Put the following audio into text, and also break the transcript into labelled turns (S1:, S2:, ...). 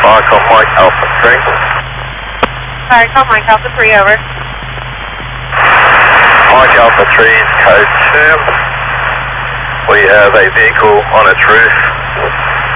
S1: Mark on Mike Alpha 3.
S2: Sorry, call Mike Alpha 3, over.
S1: Mike Alpha 3 is code 2. We have a vehicle on its roof.